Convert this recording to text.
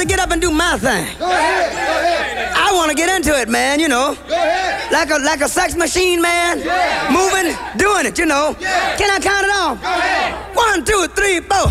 get up and do my thing. Go ahead. I want to get into it, man, you know. Go ahead. Like a sex machine, man. Yeah. Moving, doing it, you know. Yeah. Can I count it off? Go ahead. 1, 2, 3, 4.